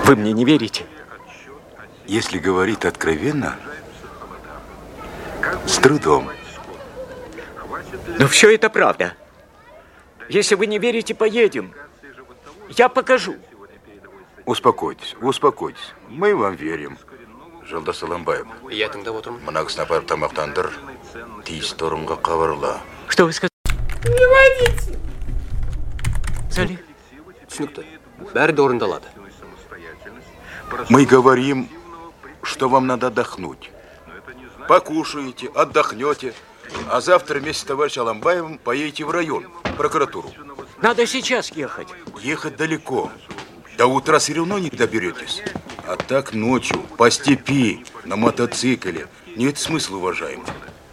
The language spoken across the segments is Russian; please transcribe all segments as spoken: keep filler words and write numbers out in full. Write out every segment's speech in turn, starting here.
Вы мне не верите? Если говорить откровенно, с трудом. Но все это правда. Если вы не верите, поедем. Я покажу. Успокойтесь, успокойтесь. Мы вам верим. Жолдас Аламбаев. Я тогда вот он. Манакснапар тамақтандыр. Тиіс торымға қабырла. Что вы сказали? Не водите. Зали? Түсінікті. Бәрі де орындалады. Мы говорим, что вам надо отдохнуть. Покушаете, отдохнете, а завтра вместе с товарищем Аламбаевым поедете в район, в прокуратуру. Надо сейчас ехать. Ехать далеко. До утра все равно не доберетесь. А так ночью, по степи, на мотоцикле. Нет смысла, уважаемый.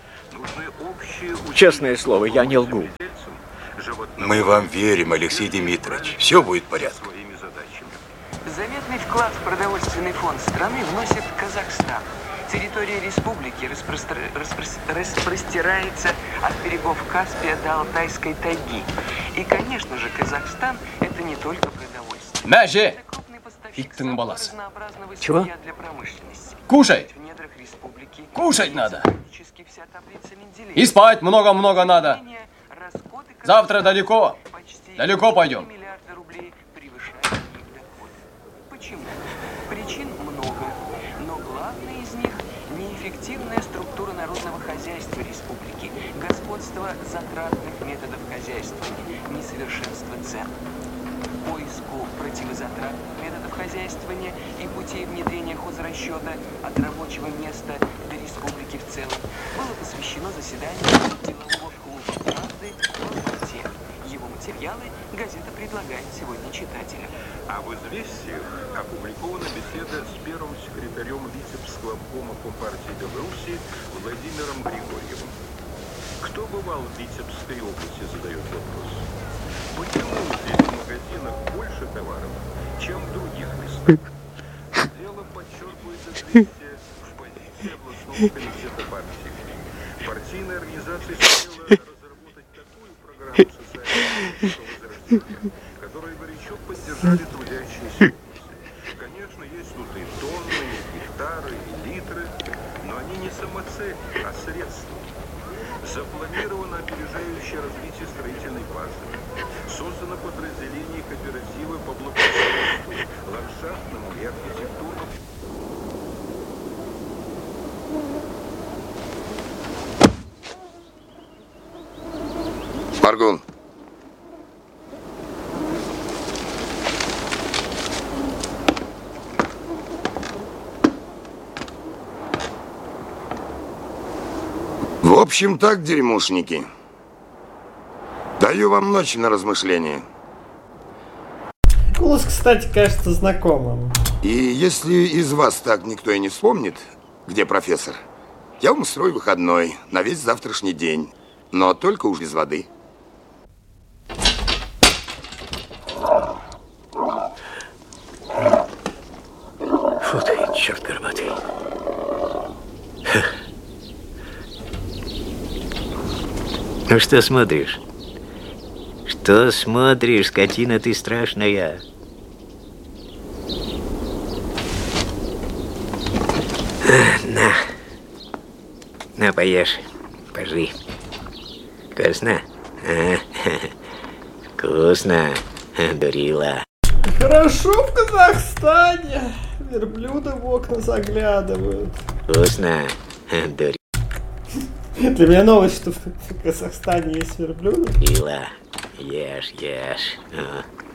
Честное слово, я не лгу. Мы вам верим, Алексей Дмитриевич. Все будет в порядке. Заметный вклад в продовольственный фонд страны вносит Казахстан. Территория республики распростр... распрос... распростирается от берегов Каспия до Алтайской тайги. И, конечно же, Казахстан – это не только продовольствие. Мәже! Это крупный поставщик Иттің баласы. разнообразного Чего? сырья для промышленности. Кушай! В недрах республики Кушать надо. практически вся таблица Менделеева. И спать много-много надо. Расходы Завтра Казахстана далеко. почти Далеко пойдем. три миллиарда рублей превышают их доходы. Почему? Причин много, но главная из них – неэффективная структура народного хозяйства республики, господство затратных методов хозяйствования, несовершенство цен. Поиску противозатратных методов хозяйствования и путей внедрения хозрасчета от рабочего места до республики в целом было посвящено заседание делового клуба «Правды» в Алмате. Его материалы газета предлагает сегодня читателям. А в «Известиях» опубликована беседа с первым секретарем Витебского обкома Компартии Беларуси Владимиром Григорьевым. Кто бывал в Витебской области, задает вопрос. Почему здесь в магазинах больше товаров, чем в других местах? Дело подчеркивает «Известие» в позиции областного комитета партии. Партийная организация хотела разработать такую программу социально-экономического возрождения, которую горячо поддержали трудящиеся области. Конечно, есть тут и тонны, и гектары, и литры, но они не самоцель, а средства. Запланировано опережающее развитие строительной базы. Создано подразделение кооперативы по благоустройству, ландшафтному и архитектурному. Маргун. В общем, так, дерьмушники. Даю вам ночь на размышление. Голос, кстати, кажется знакомым. И если из вас так никто и не вспомнит, где профессор, я вам устрою выходной на весь завтрашний день, но только уж без воды. Фу ты, черт горбатый. Ну что смотришь? Что смотришь, скотина ты страшная? На. На, поешь. Пожри. Вкусно? А? Вкусно, дурила. Хорошо в Казахстане. Верблюды в окна заглядывают. Вкусно, дурила. Для меня новость, что в Казахстане есть верблюды. Дурила. Ешь, ешь. А.